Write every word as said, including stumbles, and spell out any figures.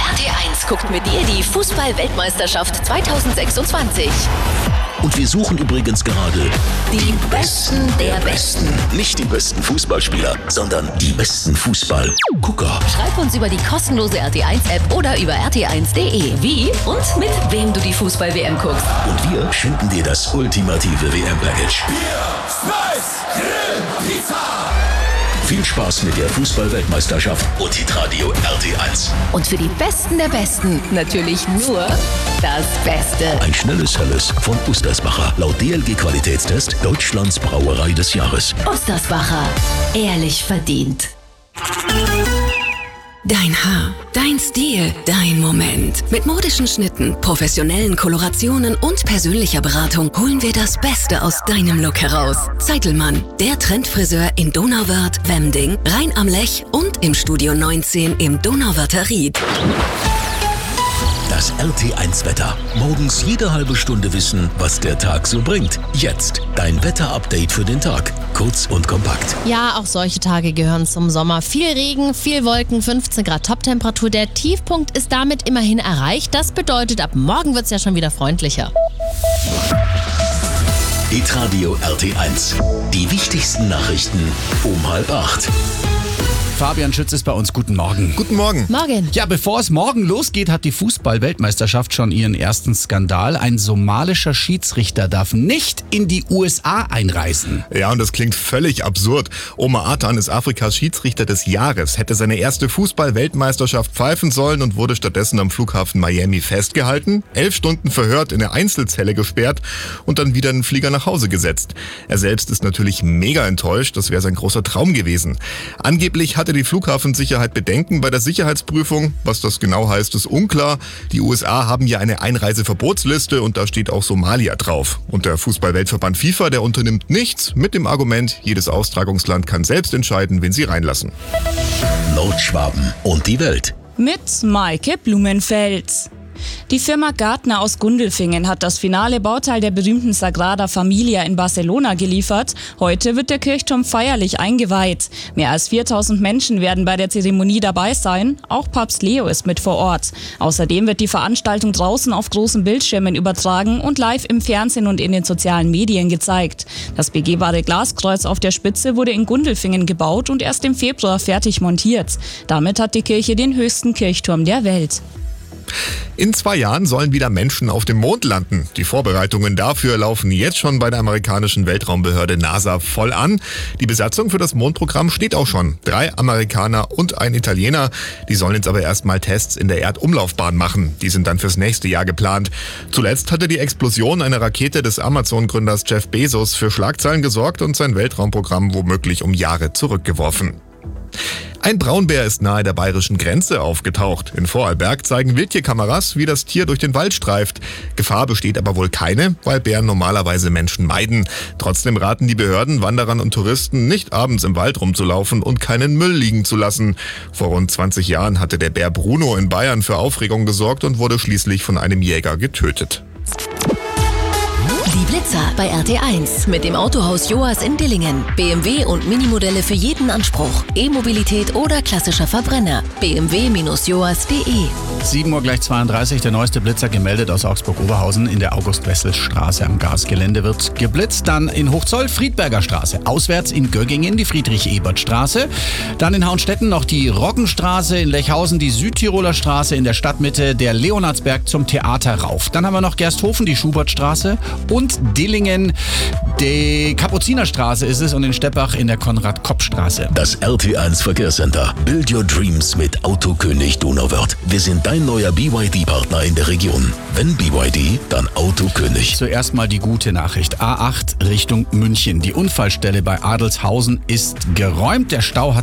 R T eins guckt mit dir die Fußball-Weltmeisterschaft zwanzig sechsundzwanzig. Und wir suchen übrigens gerade Die Besten der Besten. nicht die besten Fußballspieler, sondern die besten Fußballgucker. Schreib uns über die kostenlose R T eins App oder über r t eins punkt de, wie und mit wem du die Fußball-W M guckst. Und wir schenken dir das ultimative W M-Package. Viel Spaß mit der Fußball-Weltmeisterschaft und Hitradio R T eins. Und für die Besten der Besten natürlich nur das Beste. Ein schnelles Helles von Ostersbacher. Laut D L G-Qualitätstest Deutschlands Brauerei des Jahres. Ostersbacher. Ehrlich verdient. Dein Haar, dein Stil, dein Moment. Mit modischen Schnitten, professionellen Kolorationen und persönlicher Beratung holen wir das Beste aus deinem Look heraus. Zeitelmann, der Trendfriseur in Donauwörth, Wemding, Rhein am Lech und im Studio neunzehn im Donauwörther Ried. Das R T eins Wetter. Morgens jede halbe Stunde wissen, was der Tag so bringt. Jetzt dein Wetter-Update für den Tag. Kurz und kompakt. Ja, auch solche Tage gehören zum Sommer. Viel Regen, viel Wolken, fünfzehn Grad Toptemperatur. Der Tiefpunkt ist damit immerhin erreicht. Das bedeutet, ab morgen wird es ja schon wieder freundlicher. Hitradio R T eins. Die wichtigsten Nachrichten um halb acht. Fabian Schütz ist bei uns. Guten Morgen. Guten Morgen. Morgen. Ja, bevor es morgen losgeht, hat die Fußball-Weltmeisterschaft schon ihren ersten Skandal. Ein somalischer Schiedsrichter darf nicht in die U S A einreisen. Ja, und das klingt völlig absurd. Omar Atan ist Afrikas Schiedsrichter des Jahres, hätte seine erste Fußball-Weltmeisterschaft pfeifen sollen und wurde stattdessen am Flughafen Miami festgehalten, elf Stunden verhört, in eine Einzelzelle gesperrt und dann wieder in den Flieger nach Hause gesetzt. Er selbst ist natürlich mega enttäuscht, das wäre sein großer Traum gewesen. Angeblich hatte die Flughafensicherheit Bedenken bei der Sicherheitsprüfung. Was das genau heißt, ist unklar. Die U S A haben ja eine Einreiseverbotsliste und da steht auch Somalia drauf. Und der Fußball-Weltverband FIFA, der unternimmt nichts mit dem Argument, jedes Austragungsland kann selbst entscheiden, wen sie reinlassen. Nordschwaben und die Welt. Mit Maike Blumenfeld. Die Firma Gartner aus Gundelfingen hat das finale Bauteil der berühmten Sagrada Familia in Barcelona geliefert. Heute wird der Kirchturm feierlich eingeweiht. Mehr als viertausend Menschen werden bei der Zeremonie dabei sein. Auch Papst Leo ist mit vor Ort. Außerdem wird die Veranstaltung draußen auf großen Bildschirmen übertragen und live im Fernsehen und in den sozialen Medien gezeigt. Das begehbare Glaskreuz auf der Spitze wurde in Gundelfingen gebaut und erst im Februar fertig montiert. Damit hat die Kirche den höchsten Kirchturm der Welt. In zwei Jahren sollen wieder Menschen auf dem Mond landen. Die Vorbereitungen dafür laufen jetzt schon bei der amerikanischen Weltraumbehörde NASA voll an. Die Besatzung für das Mondprogramm steht auch schon. Drei Amerikaner und ein Italiener. Die sollen jetzt aber erstmal Tests in der Erdumlaufbahn machen. Die sind dann fürs nächste Jahr geplant. Zuletzt hatte die Explosion einer Rakete des Amazon-Gründers Jeff Bezos für Schlagzeilen gesorgt und sein Weltraumprogramm womöglich um Jahre zurückgeworfen. Ein Braunbär ist nahe der bayerischen Grenze aufgetaucht. In Vorarlberg zeigen Wildtierkameras, wie das Tier durch den Wald streift. Gefahr besteht aber wohl keine, weil Bären normalerweise Menschen meiden. Trotzdem raten die Behörden Wanderern und Touristen, nicht abends im Wald rumzulaufen und keinen Müll liegen zu lassen. Vor rund zwanzig Jahren hatte der Bär Bruno in Bayern für Aufregung gesorgt und wurde schließlich von einem Jäger getötet. Die Blitzer bei R T eins mit dem Autohaus Joas in Dillingen. B M W und Minimodelle für jeden Anspruch. E-Mobilität oder klassischer Verbrenner. b m w Bindestrich joas punkt de. sieben Uhr gleich zweiunddreißig, der neueste Blitzer gemeldet aus Augsburg-Oberhausen. In der August-Wessel-Straße am Gasgelände wird geblitzt. Dann in Hochzoll Friedberger Straße. Auswärts in Göggingen die Friedrich-Ebert-Straße. Dann in Hauenstetten noch die Roggenstraße. In Lechhausen die Südtiroler Straße. In der Stadtmitte der Leonhardsberg zum Theater rauf. Dann haben wir noch Gersthofen, die Schubertstraße. Und Dillingen, die Kapuzinerstraße ist es, und in Steppach in der Konrad-Kopp-Straße. Das R T eins Verkehrscenter. Build your dreams mit Autokönig Donauwörth. Wir sind dein neuer B Y D-Partner in der Region. Wenn B Y D, dann Autokönig. Zuerst mal die gute Nachricht. A acht Richtung München. Die Unfallstelle bei Adelshausen ist geräumt. Der Stau hat